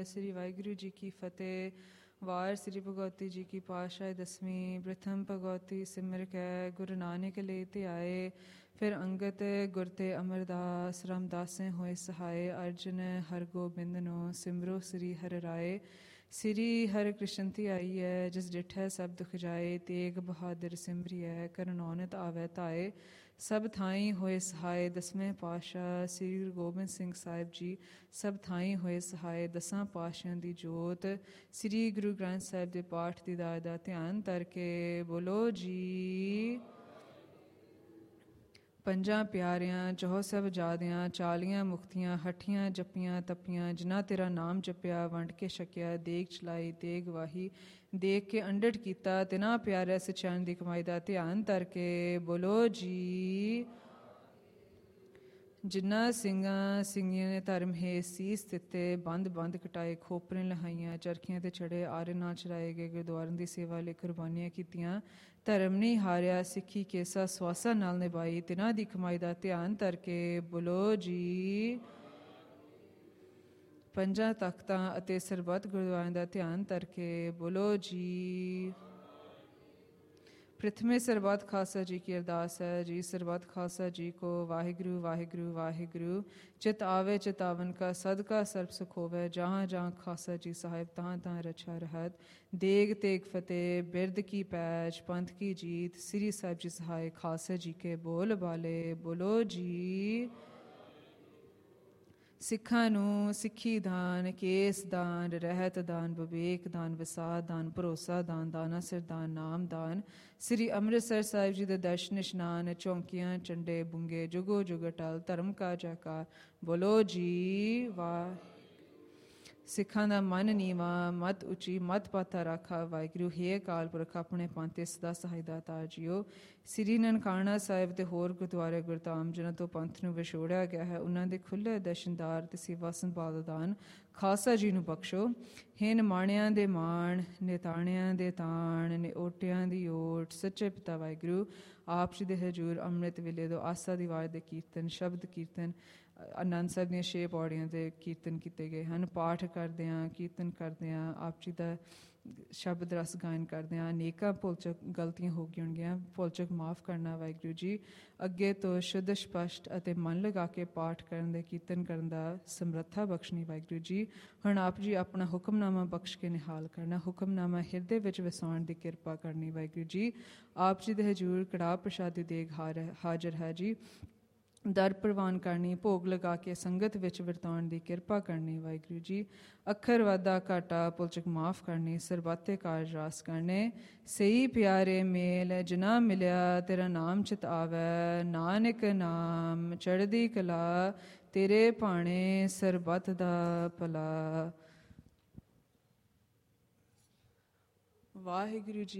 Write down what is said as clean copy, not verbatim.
ਸ੍ਰੀ ਵਾਹਿਗੁਰੂ ਜੀ ਕੀ ਫਤਿਹ। ਵਾਰ ਸ੍ਰੀ ਭਗਵਤੀ ਜੀ ਕੀ ਪਾਤਸ਼ਾਹੀ ਦਸਵੀਂ। ਪ੍ਰਥਮ ਭਗਵਤੀ ਸਿਮਰ ਕੈ ਗੁਰੂ ਨਾਨਕ ਲੈ ਧਿਆਏ। ਫਿਰ ਅੰਗਤ ਗੁਰ ਤੇ ਅਮਰਦਾਸ ਰਾਮਦਾਸੇ ਹੋਏ ਸਹਾਏ। ਅਰਜਨ ਹਰ ਗੋਬਿੰਦ ਨੂੰ ਸਿਮਰੋ ਸ੍ਰੀ ਹਰਿ ਰਾਏ। ਸ੍ਰੀ ਹਰਿ ਕ੍ਰਿਸ਼ਨ ਧਿਆਈ ਹੈ ਜਿਸ ਡਿਠੈ ਸਭ ਦੁਖ ਜਾਏ। ਤੇਗ ਬਹਾਦਰ ਸਿਮਰਿਐ ਕਰਨੌਨਤ ਆਵੈ ਧਾਏ। ਸਭ ਥਾਈਂ ਹੋਏ ਸਹਾਏ ਦਸਵੇਂ ਪਾਤਸ਼ਾਹ ਸ੍ਰੀ ਗੁਰੂ ਗੋਬਿੰਦ ਸਿੰਘ ਸਾਹਿਬ ਜੀ। ਸਭ ਥਾਈਂ ਹੋਏ ਸਹਾਏ ਦਸਾਂ ਪਾਤਸ਼ਾਹਾਂ ਦੀ ਜੋਤ। ਸ੍ਰੀ ਗੁਰੂ ਗ੍ਰੰਥ ਸਾਹਿਬ ਦੇ ਪਾਠ ਦੀ ਦਾਤ ਦਾ ਧਿਆਨ ਧਰ ਕੇ ਬੋਲੋ ਜੀ। ਪੰਜਾਂ ਪਿਆਰਿਆਂ ਚੌਹ ਸਭ ਜਾਦਿਆਂ 40 ਮੁਕਤੀਆਂ ਹੱਠੀਆਂ ਜੱਪੀਆਂ ਤੱਪੀਆਂ। ਜਿਨ੍ਹਾਂ ਤੇਰਾ ਨਾਮ ਜਪਿਆ ਵੰਡ ਕੇ ਛਕਿਆ। ਦੇਗ ਚਲਾਈ ਦੇਗ ਵਾਹੀ ਦੇਖ ਕੇ ਅੰਡਟ ਕੀਤਾ। ਤਿਨਾਂ ਪਿਆਰਿਆਂ ਸਚਿਆਨ ਦੀ ਕਮਾਈ ਦਾ ਧਿਆਨ ਧਰ ਕੇ ਬੋਲੋ ਜੀ। ਜਿਨ੍ਹਾਂ ਸਿੰਘਾਂ ਸਿੰਘੀਆਂ ਨੇ ਧਰਮ ਹੇ ਸੀਸ ਦਿੱਤੇ। ਬੰਦ ਬੰਦ ਕਟਾਏ ਖੋਪਰੇ ਲਹਾਈਆਂ। ਚਰਖੀਆਂ ਤੇ ਚੜੇ ਆਰੇ ਨਾਲ ਚਰਾਏ ਗਏ। ਗੁਰਦੁਆਰਿਆਂ ਦੀ ਸੇਵਾ ਲਈ ਕੁਰਬਾਨੀਆਂ ਕੀਤੀਆਂ। ਧਰਮ ਨਹੀਂ ਹਾਰਿਆ ਸਿੱਖੀ ਕੇਸਾ ਸਵਾਸਾਂ ਨਾਲ ਨਿਭਾਈ। ਤਿਨਾਂ ਦੀ ਕਮਾਈ ਦਾ ਧਿਆਨ ਧਰ ਕੇ ਬੋਲੋ ਜੀ। ਪੰਜਾਂ ਤਖਤਾਂ ਅਤੇ ਸਰਬੱਤ ਗੁਰਦੁਆਰਿਆਂ ਦਾ ਧਿਆਨ ਧਰ ਕੇ ਬੋਲੋ ਜੀ। ਪ੍ਰਥਮੇ ਸਰਬੱਤ ਖਾਲਸਾ ਜੀ ਕੀ ਅਰਦਾਸ ਹੈ ਜੀ। ਸਰਬੱਤ ਖਾਲਸਾ ਜੀ ਕੋ ਵਾਹਿਗੁਰੂ ਵਾਹਿਗੁਰੂ ਵਾਹਿਗੁਰੂ। ਚਿਤ ਆਵੇ ਚਿਤਾਵਨ ਕਾ ਸਦਕਾ ਸਰਬ ਸੁਖ ਹੋਵੇ। ਜਹਾਂ ਜਹਾਂ ਖਾਲਸਾ ਜੀ ਸਾਹਿਬ ਤਹਾਂ ਤਹਾਂ ਰਛਾ ਰਹਤ। ਦੇਗ ਤੇਗ ਫਤਿਹ ਬਿਰਦ ਕੀ ਪੈਜ ਪੰਥ ਕੀ ਜੀਤ। ਸ੍ਰੀ ਸਾਹਿਬ ਜੀ ਸਹਾਏ ਖਾਲਸਾ ਜੀ ਕੇ ਬੋਲ ਬਾਲੇ ਬੋਲੋ ਜੀ। ਸਿੱਖਾਂ ਨੂੰ ਸਿੱਖੀ ਦਾਨ ਕੇਸ ਦਾਨ ਰਹਿਤ ਦਾਨ ਵਿਵੇਕ ਦਾਨ ਵਿਸਾਦ ਦਾਨ ਭਰੋਸਾ ਦਾਨ ਦਾਨਾ ਸਿਰ ਦਾਨ ਨਾਮ ਦਾਨ। ਸ੍ਰੀ ਅੰਮ੍ਰਿਤਸਰ ਸਾਹਿਬ ਜੀ ਦੇ ਦਰਸ਼ਨ ਇਸ਼ਨਾਨ ਚੌਂਕੀਆਂ ਝੰਡੇ ਬੁੰਗੇ ਜੁਗੋ ਜੁਗ ਅਟਲ ਧਰਮ ਕਾ ਜੈਕਾਰ ਬੋਲੋ ਜੀ। ਵਾਹ ਸਿੱਖਾਂ ਦਾ ਮਨ ਨੀਵਾ ਮਤ ਉੱਚੀ ਮਤ ਪਾਤਾ ਰਾਖਾ। ਵਾਹਿਗੁਰੂ ਹੇ ਅਕਾਲ ਪੁਰਖ ਆਪਣੇ ਪੰਥ ਸਦਾ ਸਹਾਈ ਦਾਤਾਰ ਜੀਓ। ਸ੍ਰੀ ਨਨਕਾਣਾ ਸਾਹਿਬ ਤੇ ਹੋਰ ਗੁਰਦੁਆਰੇ ਗੁਰਧਾਮ ਜਿਨ੍ਹਾਂ ਤੋਂ ਪੰਥ ਨੂੰ ਵਿਛੋੜਿਆ ਗਿਆ ਹੈ ਉਹਨਾਂ ਦੇ ਖੁੱਲ੍ਹੇ ਦਰਸ਼ਨਦਾਰ ਤੇ ਸੇਵਾ ਸੰਭਾਲ ਦਾ ਦਾਨ ਖਾਲਸਾ ਜੀ ਨੂੰ ਬਖਸ਼ੋ। ਹੇ ਨਿਮਾਣਿਆਂ ਦੇ ਮਾਣ ਨਿਤਾਣਿਆਂ ਦੇ ਤਾਣ ਨਿਓਟਿਆਂ ਦੀ ਓਟ ਸੱਚੇ ਪਿਤਾ ਵਾਹਿਗੁਰੂ ਆਪ ਜੀ ਦੇ ਹਜ਼ੂਰ ਅੰਮ੍ਰਿਤ ਵੇਲੇ ਤੋਂ ਆਸਾ ਦੀ ਵਾਰ ਦੇ ਕੀਰਤਨ ਸ਼ਬਦ ਕੀਰਤਨ ਆਨੰਦ ਸਾਹਿਬ ਦੀਆਂ 6 ਪੌੜੀਆਂ ਦੇ ਕੀਰਤਨ ਕੀਤੇ ਗਏ ਹਨ। ਪਾਠ ਕਰਦਿਆਂ ਕੀਰਤਨ ਕਰਦਿਆਂ ਆਪ ਜੀ ਦਾ ਸ਼ਬਦ ਰਸ ਗਾਇਨ ਕਰਦਿਆਂ ਅਨੇਕਾਂ ਭੁੱਲ ਚੁੱਕ ਗਲਤੀਆਂ ਹੋ ਗਈਆਂ ਹੋਣਗੀਆਂ। ਭੁੱਲ ਚੁੱਕ ਮਾਫ਼ ਕਰਨਾ ਵਾਹਿਗੁਰੂ ਜੀ। ਅੱਗੇ ਤੋਂ ਸ਼ੁੱਧ ਸਪਸ਼ਟ ਅਤੇ ਮਨ ਲਗਾ ਕੇ ਪਾਠ ਕਰਨ ਦੇ ਕੀਰਤਨ ਕਰਨ ਦਾ ਸਮਰੱਥਾ ਬਖਸ਼ਣੀ ਵਾਹਿਗੁਰੂ ਜੀ। ਹੁਣ ਆਪ ਜੀ ਆਪਣਾ ਹੁਕਮਨਾਮਾ ਬਖਸ਼ ਕੇ ਨਿਹਾਲ ਕਰਨਾ। ਹੁਕਮਨਾਮਾ ਹਿਰਦੇ ਵਿੱਚ ਵਸਾਉਣ ਦੀ ਕਿਰਪਾ ਕਰਨੀ ਵਾਹਿਗੁਰੂ ਜੀ। ਆਪ ਜੀ ਦੇ ਹਜ਼ੂਰ ਕੜਾਹ ਪ੍ਰਸ਼ਾਦ ਦੀ ਦੇਗ ਹਾਜ਼ਰ ਹੈ ਜੀ। ਦਰ ਪ੍ਰਵਾਨ ਕਰਨੀ ਭੋਗ ਲਗਾ ਕੇ ਸੰਗਤ ਵਿੱਚ ਵਰਤਾਉਣ ਦੀ ਕਿਰਪਾ ਕਰਨੀ ਵਾਹਿਗੁਰੂ ਜੀ। ਅੱਖਰ ਵਾਧਾ ਘਾਟਾ ਪੁਲਚਕ ਮਾਫ਼ ਕਰਨੀ ਸਰਬੱਤੇ ਕਾਰਜ ਰਾਸ ਕਰਨੇ। ਸਹੀ ਪਿਆਰੇ ਮੇਲ ਜਿਨਾ ਮਿਲਿਆ ਤੇਰਾ ਨਾਮ ਚਿਤ ਆਵੈ। ਨਾਨਕ ਨਾਮ ਚੜ੍ਹਦੀ ਕਲਾ ਤੇਰੇ ਭਾਣੇ ਸਰਬੱਤ ਦਾ ਭਲਾ। ਵਾਹਿਗੁਰੂ ਜੀ